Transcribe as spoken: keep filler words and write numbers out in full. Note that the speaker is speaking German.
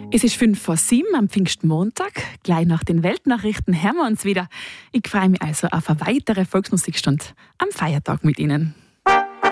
Es ist fünf vor sieben am Pfingstmontag. Gleich nach den Weltnachrichten hören wir uns wieder. Ich freue mich also auf eine weitere Volksmusikstunde am Feiertag mit Ihnen.